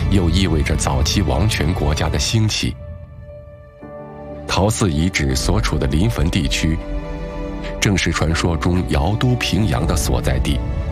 又意味着早期王权国家的兴起。陶寺遗址所处的临汾地区，正是传说中尧都平阳的所在地。